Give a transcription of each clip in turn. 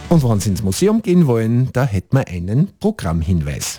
Und wenn Sie ins Museum gehen wollen, da hätten wir einen Programmhinweis.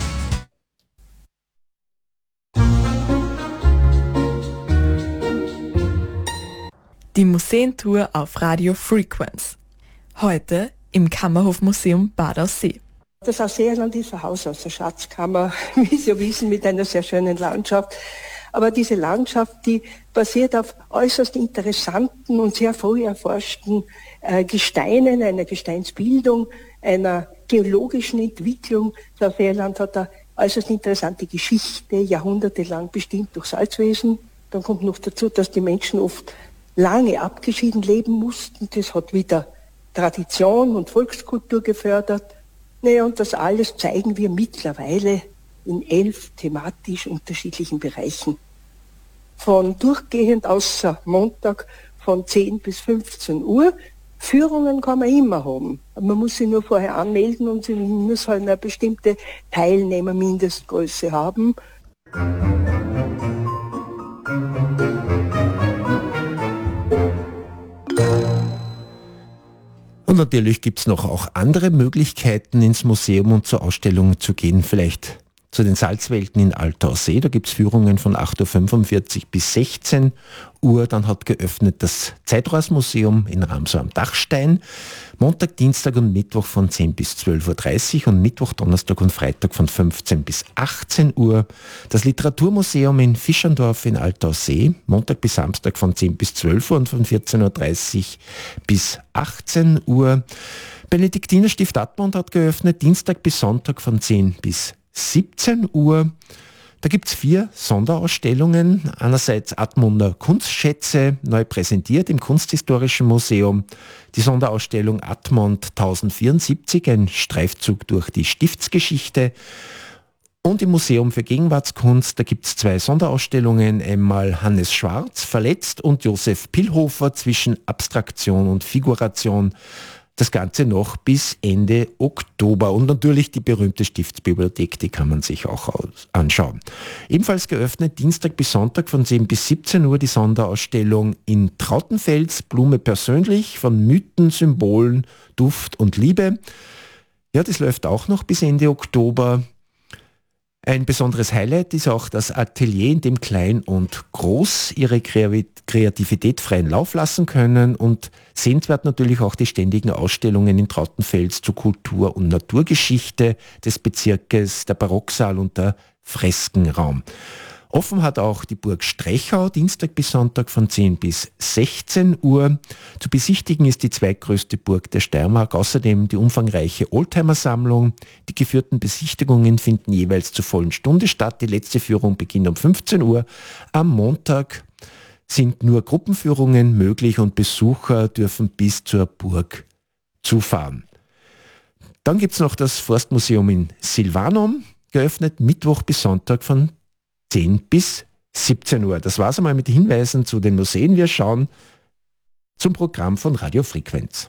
Die Museentour auf Radio Frequenz. Heute im Kammerhofmuseum Bad Aussee. Das Ausseeland ist ein Haus aus der Schatzkammer, wie Sie ja wissen, mit einer sehr schönen Landschaft. Aber diese Landschaft, die basiert auf äußerst interessanten und sehr früh erforschten Gesteinen, einer Gesteinsbildung, einer geologischen Entwicklung. Das Ausseeland hat eine äußerst interessante Geschichte, jahrhundertelang bestimmt durch Salzwesen. Dann kommt noch dazu, dass die Menschen oft lange abgeschieden leben mussten. Das hat wieder Tradition und Volkskultur gefördert. Naja, und das alles zeigen wir mittlerweile in 11 thematisch unterschiedlichen Bereichen. Von durchgehend außer Montag von 10 bis 15 Uhr. Führungen kann man immer haben. Man muss sich nur vorher anmelden und sie muss halt eine bestimmte Teilnehmermindestgröße haben. Und natürlich gibt es noch auch andere Möglichkeiten, ins Museum und zur Ausstellung zu gehen. Vielleicht zu den Salzwelten in Alter Aussee. Da gibt es Führungen von 8.45 Uhr bis 16 Uhr. Dann hat geöffnet das Zeitraummuseum in Ramsau am Dachstein. Montag, Dienstag und Mittwoch von 10 bis 12.30 Uhr und Mittwoch, Donnerstag und Freitag von 15 bis 18 Uhr. Das Literaturmuseum in Fischerndorf in Alter Aussee. Montag bis Samstag von 10 bis 12 Uhr und von 14.30 Uhr bis 18 Uhr. Benediktinerstift Admont hat geöffnet. Dienstag bis Sonntag von 10 bis 17 Uhr. Da gibt es 4 Sonderausstellungen. Einerseits Admonder Kunstschätze, neu präsentiert im Kunsthistorischen Museum. Die Sonderausstellung Admont 1074, ein Streifzug durch die Stiftsgeschichte. Und im Museum für Gegenwartskunst, da gibt es 2 Sonderausstellungen. Einmal Hannes Schwarz, Verletzt und Josef Pillhofer zwischen Abstraktion und Figuration. Das Ganze noch bis Ende Oktober. Und natürlich die berühmte Stiftsbibliothek, die kann man sich auch anschauen. Ebenfalls geöffnet Dienstag bis Sonntag von 10 bis 17 Uhr die Sonderausstellung in Trautenfels, Blume persönlich, von Mythen, Symbolen, Duft und Liebe. Ja, das läuft auch noch bis Ende Oktober. Ein besonderes Highlight ist auch das Atelier, in dem Klein und Groß ihre Kreativität freien Lauf lassen können, und sehenswert natürlich auch die ständigen Ausstellungen in Trautenfels zu Kultur- und Naturgeschichte des Bezirkes, der Barocksaal und der Freskenraum. Offen hat auch die Burg Strechau, Dienstag bis Sonntag von 10 bis 16 Uhr. Zu besichtigen ist die zweitgrößte Burg der Steiermark, außerdem die umfangreiche Oldtimer-Sammlung. Die geführten Besichtigungen finden jeweils zur vollen Stunde statt. Die letzte Führung beginnt um 15 Uhr. Am Montag sind nur Gruppenführungen möglich und Besucher dürfen bis zur Burg zufahren. Dann gibt es noch das Forstmuseum in Silvanum, geöffnet Mittwoch bis Sonntag von 10 bis 17 Uhr. Das war's einmal mit den Hinweisen zu den Museen. Wir schauen zum Programm von Radio Frequenz.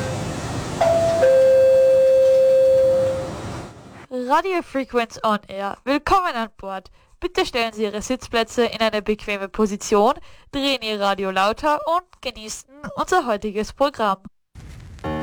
Radio Frequenz on Air. Willkommen an Bord. Bitte stellen Sie Ihre Sitzplätze in eine bequeme Position, drehen Ihr Radio lauter und genießen unser heutiges Programm.